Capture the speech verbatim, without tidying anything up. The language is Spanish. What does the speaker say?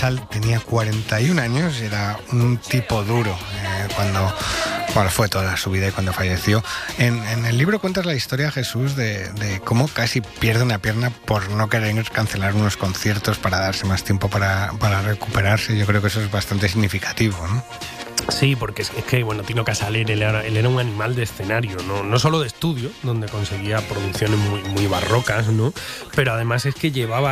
Casal tenía cuarenta y un años, era un tipo duro eh, cuando... Bueno, fue toda su vida y cuando falleció. En, en el libro cuentas la historia, Jesús, de, de cómo casi pierde una pierna por no querer cancelar unos conciertos para darse más tiempo para, para recuperarse. Yo creo que eso es bastante significativo, ¿no? Sí, porque es, es que, bueno, Tino Casal, él era, él era un animal de escenario, ¿no? No solo de estudio, donde conseguía producciones muy, muy barrocas, ¿no? Pero además es que llevaba